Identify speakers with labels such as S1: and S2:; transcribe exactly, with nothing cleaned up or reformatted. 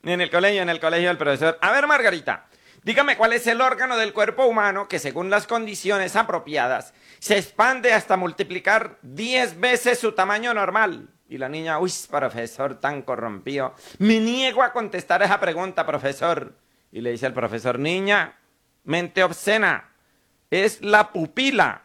S1: En el colegio, en el colegio del profesor. A ver, Margarita, dígame cuál es el órgano del cuerpo humano que según las condiciones apropiadas se expande hasta multiplicar diez veces su tamaño normal. Y la niña, uy, profesor tan corrompido, me niego a contestar esa pregunta, profesor. Y le dice el profesor, niña, mente obscena, es la pupila.